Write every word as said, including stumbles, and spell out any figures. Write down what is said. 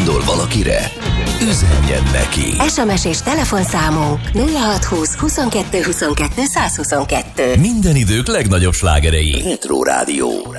gondol valakire? Üzenjen neki! es em es és telefonszámunk nulla hatszázhúsz huszonkettő huszonkettő százhuszonkettő. Minden idők legnagyobb slágerei. Retro Rádió.